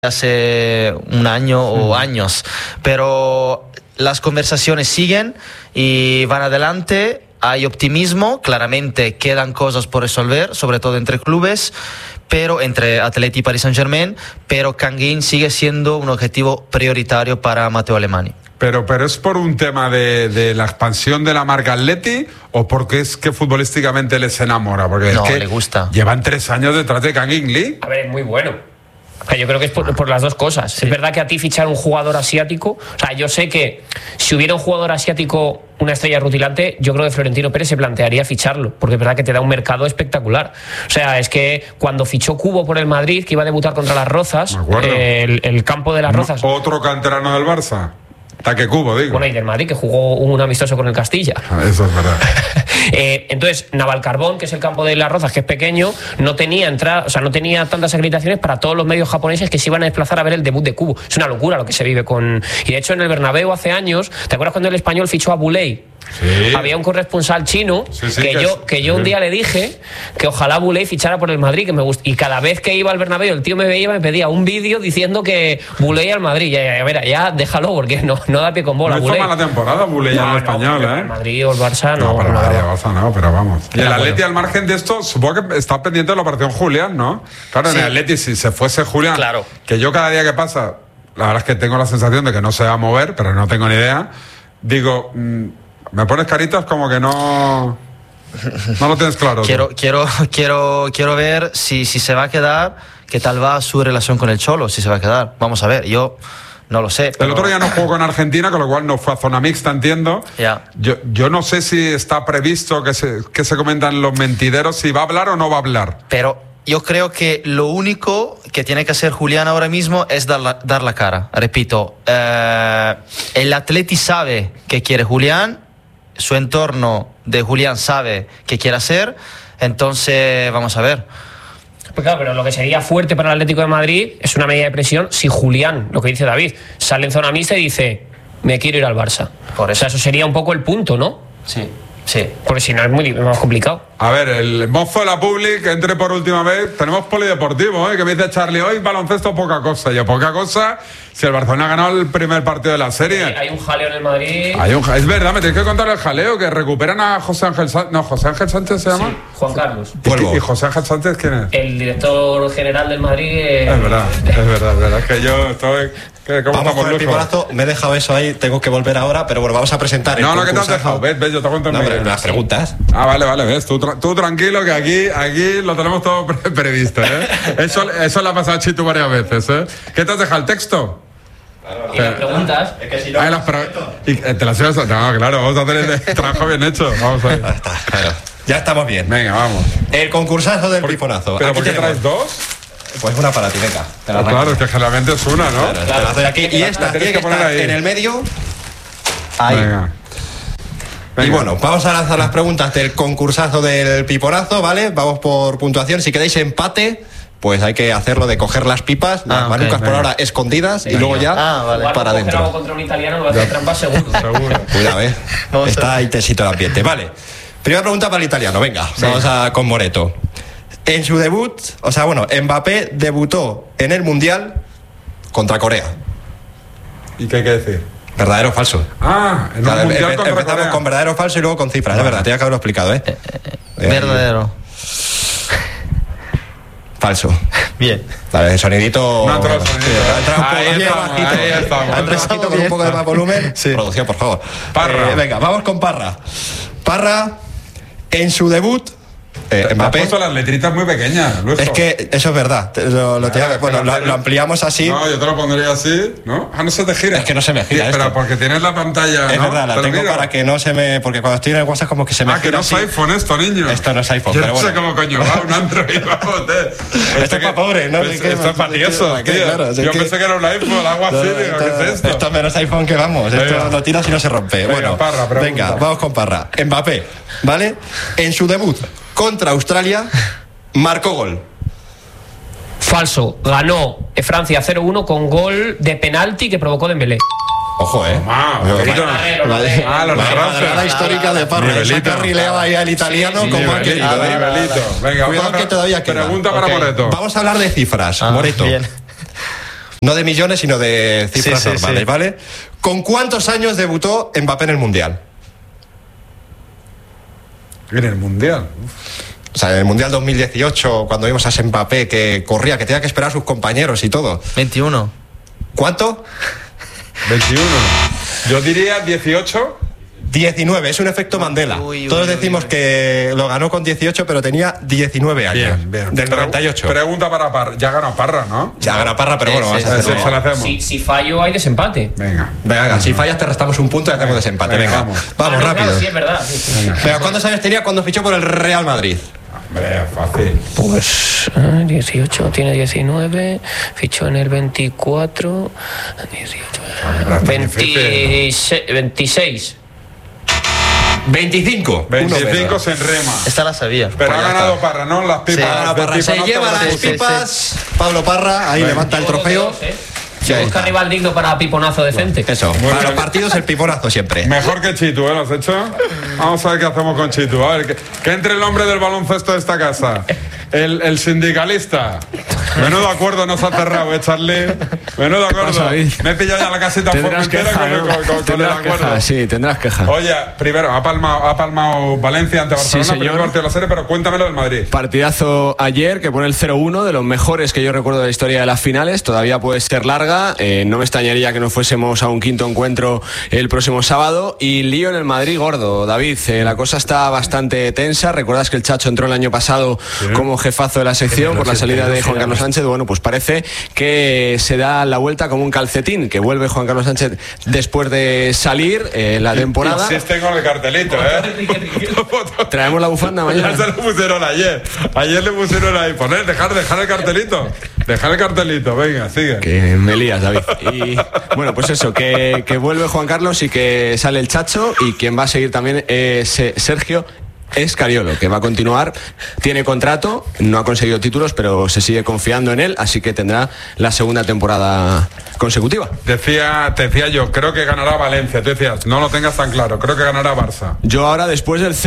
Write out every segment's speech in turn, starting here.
hace un año o años, pero las conversaciones siguen y van adelante, hay optimismo, claramente quedan cosas por resolver, sobre todo entre clubes, pero entre Atleti y Paris Saint-Germain, pero Kangin sigue siendo un objetivo prioritario para Matteo Alemany. Pero ¿es por un tema de la expansión de la marca Atleti o porque es que futbolísticamente les enamora? Porque no, es que le gusta. Llevan 3 años detrás de Kangin Lee. A ver, es muy bueno. Yo creo que es por las dos cosas. Sí. Es verdad que a ti fichar un jugador asiático, o sea, yo sé que si hubiera un jugador asiático, una estrella rutilante, yo creo que Florentino Pérez se plantearía ficharlo, porque es verdad que te da un mercado espectacular. O sea, es que cuando fichó Cubo por el Madrid, que iba a debutar contra las Rozas, el campo de las Rozas. Otro canterano del Barça. Taque Cubo, digo. Bueno, y del Madrid, que jugó un amistoso con el Castilla. Eso es verdad. Entonces, Navalcarbón, que es el campo de las Rozas, que es pequeño, no tenía entrada, o sea, no tenía tantas acreditaciones para todos los medios japoneses que se iban a desplazar a ver el debut de Cubo. Es una locura lo que se vive con. Y de hecho, en el Bernabéu hace años, ¿te acuerdas cuando el Español fichó a Bouley? Sí. Había un corresponsal chino que yo un día le dije que ojalá Bouley fichara por el Madrid, que me gusta. Y cada vez que iba al Bernabéu, el tío me veía, me pedía un vídeo diciendo que Bouley al Madrid. Ya déjalo, porque no da pie con bola. No hizo mala temporada Bouley en el Español, El Madrid o el Barça no. Pero el Barça no, pero vamos. Y el Atleti, al margen de esto, supongo que está pendiente de la operación Julián, ¿no? Claro, en el Atleti, si se fuese Julián, claro, que yo cada día que pasa, la verdad es que tengo la sensación de que no se va a mover, pero no tengo ni idea. Digo, me pones caritas como que no lo tienes claro. Quiero ver si se va a quedar, qué tal va su relación con el Cholo, si se va a quedar. Vamos a ver, yo no lo sé. El otro día no jugó con Argentina, con lo cual no fue a zona mixta, entiendo. Yeah. Yo no sé si está previsto que se comentan los mentideros, si va a hablar o no va a hablar. Pero yo creo que lo único que tiene que hacer Julián ahora mismo es dar la cara. Repito, el Atleti sabe que quiere Julián, su entorno de Julián sabe qué quiere hacer, entonces vamos a ver. Pues claro, pero lo que sería fuerte para el Atlético de Madrid es una medida de presión si Julián, lo que dice David, sale en zona mixta y dice, me quiero ir al Barça. Por eso. O sea, eso sería un poco el punto, ¿no? Sí. Porque si no es muy más complicado. A ver, el mozo de la Public, que entre por última vez. Tenemos polideportivo, que me dice Charlie, hoy baloncesto poca cosa. Yo, poca cosa, si el Barcelona ha ganado el primer partido de la serie. Hay un jaleo en el Madrid. Es verdad, me tienes que contar el jaleo, que recuperan a José Ángel Sánchez. No, José Ángel Sánchez se llama. Sí, Juan Carlos. ¿Y José Ángel Sánchez quién es? El director general del Madrid. Es verdad. Es que yo estoy... Vamos con el piponazo, me he dejado eso ahí, tengo que volver ahora, pero bueno, vamos a presentar el No, que te has dejado, ves, yo te cuento en medio. Las preguntas. Vale, ves, tú tranquilo, que aquí lo tenemos todo previsto, ¿eh? Eso le ha pasado a Chitu varias veces, ¿eh? ¿Qué te has dejado, el texto? Y las preguntas. Es que si no... ¿Te las ibas a... No, claro, vamos a hacer el trabajo bien hecho, vamos a ver. Ya está, claro. Ya estamos bien. Venga, vamos. El concursazo del piponazo. ¿Pero por qué traes dos? Pues una para ti, venga. Claro, es que generalmente es una, ¿no? Claro. Te la doy aquí. Y esta tiene que estar ahí en el medio. Ahí. Venga. Y bueno, vamos a lanzar las preguntas del concursazo del piponazo, ¿vale? Vamos por puntuación. Si queréis empate, pues hay que hacerlo de coger las pipas, las manucas por ahora escondidas, y luego ya para adentro. Si contra un italiano no va a hacer trampas seguro. Cuidado, está intensito el ambiente. Vale. Primera pregunta para el italiano, venga. Vamos con Moreto. En su debut, Mbappé debutó en el Mundial contra Corea. ¿Y qué hay que decir? ¿Verdadero o falso? En un Mundial contra empezamos Corea. con verdadero o falso y luego con cifras. Es verdad, tenía que haberlo explicado, Verdadero. Falso. Bien. Vale, el sonidito. No ha entrado el sonidito. Ha entrado con un poco de más volumen. Sí. Producción, por favor. Parra. Venga, vamos con Parra. Parra, en su debut. Mbappé. Has puesto las letritas muy pequeñas, Luis. Es que eso es verdad. Lo ampliamos así. No, yo te lo pondría así, ¿no? No se te gira. Es que no se me gira. Pero porque tienes la pantalla. Es verdad, la tengo para que no se me. Porque cuando estoy en el WhatsApp, como que se me gira. Que no es iPhone esto, niño. Esto no es iPhone, yo pero bueno. No sé cómo coño va un Android, vamos, Esto es para pobres, ¿no? Esto es para tieso, tío. Yo pensé que era un iPhone, algo así, digo, ¿qué es esto? Esto es menos iPhone que vamos. Esto lo tiras y no se rompe. Bueno, venga, vamos con Parra. Mbappé, ¿vale? En su debut contra Australia, marcó gol. Falso. Ganó Francia 0-1 con gol de penalti que provocó Dembélé. Ojo, La histórica de Parra. Se carrileaba ahí al italiano como aquel. Venga, cuidado que todavía queda. Pregunta para Moreto. Vamos a hablar de cifras, Moreto. Bien. No de millones, sino de cifras normales, ¿vale? ¿Con cuántos años debutó Mbappé en el Mundial? En el Mundial. O sea, en el Mundial 2018, cuando vimos a ese Mbappé que corría, que tenía que esperar a sus compañeros y todo. 21. ¿Cuánto? 21. Yo diría 18. 19, es un efecto Mandela. Todos decimos que lo ganó con 18, pero tenía 19 años. Bien. Del 98. Pregunta para Parra. Ya ganó Parra, ¿no? Ya ganó Parra, pero bueno, se la hacemos. Si fallo, hay desempate. Venga, si fallas te restamos un punto y hacemos desempate. Venga, vamos rápido. Claro, sí, es verdad. Sí. Pero ¿cuántos años tenía cuando fichó por el Real Madrid? Hombre, fácil. Pues 18, tiene 19, fichó en el 24, 18, 26. 25. 25 se enrema. Esta la sabía. Pero ha ganado Parra, ¿no? Las pipas. Parra se lleva las pipas. Pablo Parra, ahí levanta el trofeo. Busca rival digno para piponazo decente. Eso, para los partidos el piponazo siempre. Mejor que Chitu, ¿eh? ¿Lo has hecho? Vamos a ver qué hacemos con Chitu. A ver, que entre el hombre del baloncesto de esta casa. El sindicalista. Menudo acuerdo nos ha cerrado, Charlie. Menudo acuerdo. Me he pillado ya la casita formentera con el acuerdo. Sí, tendrás queja. Oye, primero, ha palmado Valencia ante Barcelona, sí, primer partido de la serie, pero cuéntamelo del Madrid. Partidazo ayer que pone el 0-1, de los mejores que yo recuerdo de la historia de las finales. Todavía puede ser larga. No me extrañaría que nos fuésemos a un quinto encuentro el próximo sábado. Y lío en el Madrid gordo, David. La cosa está bastante tensa. Recuerdas que el Chacho entró el año pasado como jefazo de la sección por la salida de Juan Carlos Sánchez. Bueno, pues parece que se da la vuelta como un calcetín, que vuelve Juan Carlos Sánchez después de salir la temporada. Sí, con el cartelito, Traemos la bufanda mañana. Ya se lo pusieron ayer. Ayer le pusieron ahí. Poner, dejar el cartelito. Dejar el cartelito, venga, sigue. Que me lías, David. Y bueno, pues eso, que vuelve Juan Carlos y que sale el Chacho, y quien va a seguir también es Sergio Escariolo, que va a continuar, tiene contrato, no ha conseguido títulos, pero se sigue confiando en él, así que tendrá la segunda temporada consecutiva. Te decía yo, creo que ganará Valencia. Tú decías, no lo tengas tan claro, creo que ganará Barça. Yo ahora, después del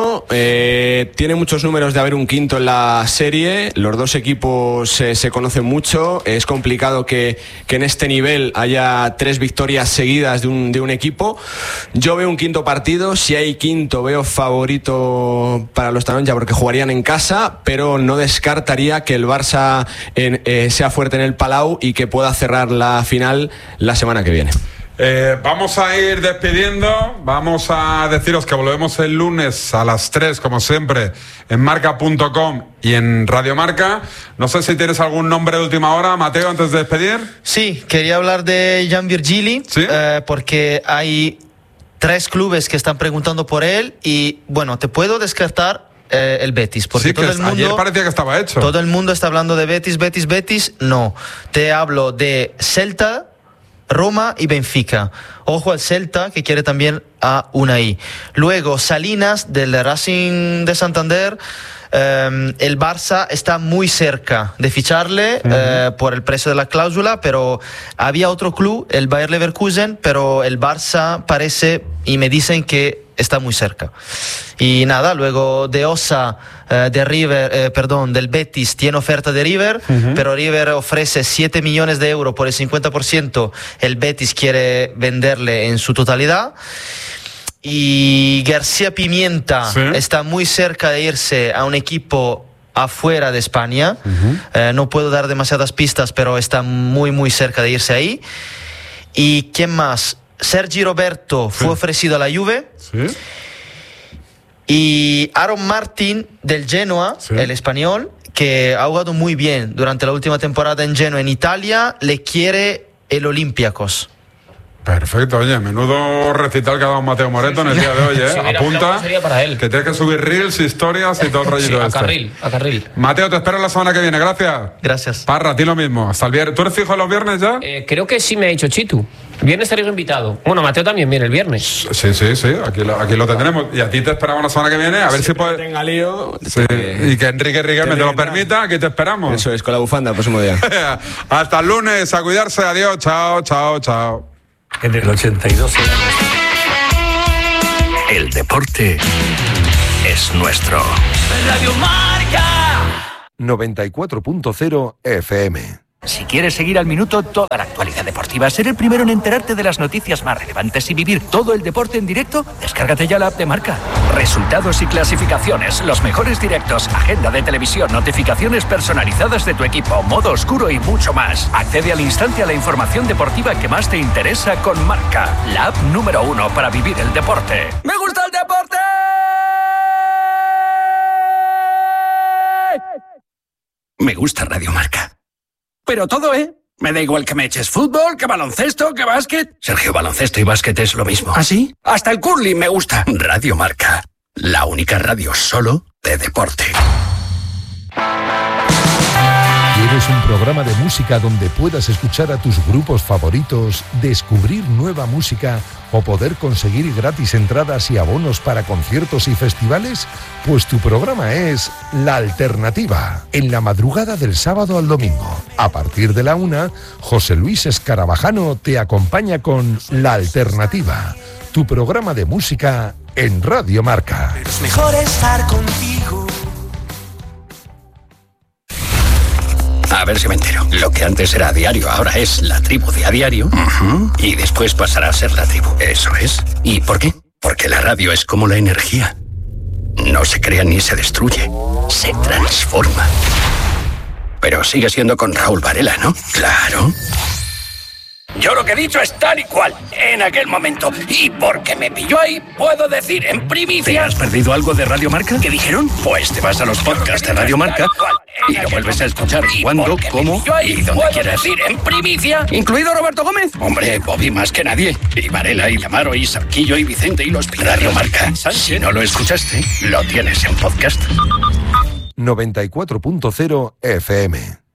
0-1, tiene muchos números de haber un quinto en la serie. Los dos equipos se conocen mucho. Es complicado que en este nivel haya 3 victorias seguidas de un equipo. Yo veo un quinto partido. Si hay quinto, veo favorito para los taronja porque jugarían en casa, pero no descartaría que el Barça sea fuerte en el Palau y que pueda cerrar la final la semana que viene. Vamos a ir despidiendo. Vamos a deciros que volvemos el lunes a las 3, como siempre, en marca.com y en Radio Marca. No sé si tienes algún nombre de última hora, Mateo, antes de despedir. Sí, quería hablar de Jan Virgili, ¿sí? Porque hay 3 clubes que están preguntando por él y, bueno, te puedo descartar el Betis, porque sí, todo el mundo, ayer parecía que estaba hecho. Todo el mundo está hablando de Betis, no. Te hablo de Celta, Roma y Benfica. Ojo al Celta, que quiere también a Unai. Luego, Salinas, del Racing de Santander. El Barça está muy cerca de ficharle por el precio de la cláusula, pero había otro club, el Bayer Leverkusen, pero el Barça parece, y me dicen que está muy cerca. Y nada, luego de Osa, del Betis, tiene oferta de River, pero River ofrece 7 millones de euros por el 50%, el Betis quiere venderle en su totalidad. Y García Pimienta está muy cerca de irse a un equipo afuera de España. No puedo dar demasiadas pistas, pero está muy, muy cerca de irse ahí. ¿Y quién más? Sergi Roberto fue ofrecido a la Juve. Y Aaron Martin del Genoa, el español, que ha jugado muy bien durante la última temporada en Genoa, en Italia, le quiere el Olympiacos. Perfecto, oye, menudo recital que ha dado Mateo Moreto en el día de hoy, ¿eh? Apunta sería para él. Que tienes que subir reels, historias y todo el rollito a carril. Mateo, te espero la semana que viene, gracias. Gracias. Parra, a ti lo mismo, hasta el viernes. ¿Tú eres fijo los viernes ya? Creo que sí me ha dicho Chitu. Viernes estaréis invitado. Bueno, Mateo también viene el viernes. Sí, aquí lo tendremos. Y a ti te esperamos la semana que viene, a ver si puedes... tenga lío. Sí. Y que Enrique Riquelme te lo permita, aquí te esperamos. Eso es, con la bufanda el próximo día. Hasta el lunes, a cuidarse, adiós, chao. En el 82 el deporte es nuestro. Radio Marca 94.0 FM. Si quieres seguir al minuto toda la actualidad deportiva, ser el primero en enterarte de las noticias más relevantes y vivir todo el deporte en directo, descárgate ya la app de Marca. Resultados y clasificaciones, los mejores directos, agenda de televisión, notificaciones personalizadas de tu equipo, modo oscuro y mucho más. Accede al instante a la información deportiva que más te interesa con Marca, la app número 1 para vivir el deporte. ¡Me gusta el deporte! Me gusta Radio Marca. Pero todo, Me da igual que me eches fútbol, que baloncesto, que básquet. Sergio, baloncesto y básquet es lo mismo. ¿Ah, sí? Hasta el curling me gusta. Radio Marca. La única radio solo de deporte. ¿Quieres un programa de música donde puedas escuchar a tus grupos favoritos, descubrir nueva música o poder conseguir gratis entradas y abonos para conciertos y festivales? Pues tu programa es La Alternativa, en la madrugada del sábado al domingo. A partir de la 1, José Luis Escarabajano te acompaña con La Alternativa, tu programa de música en Radio Marca. Pero es mejor estar contigo. A ver si me entero. Lo que antes era A Diario ahora es La Tribu de A Diario. Uh-huh. Y después pasará a ser La Tribu. Eso es. ¿Y por qué? Porque la radio es como la energía. No se crea ni se destruye. Se transforma. Pero sigue siendo con Raúl Varela, ¿no? Claro. Yo lo que he dicho es tal y cual, en aquel momento. Y porque me pilló ahí, puedo decir en primicia... ¿Te has perdido algo de Radio Marca? ¿Qué dijeron? Pues te vas a los podcasts de Radio Marca y lo vuelves a escuchar cuando, cómo y donde quieras. Decir en primicia, incluido Roberto Gómez. Hombre, Bobby más que nadie. Y Varela, y Amaro, y Sarquillo, y Vicente, y los Radio Marca. Si no lo escuchaste, lo tienes en podcast. 94.0 FM.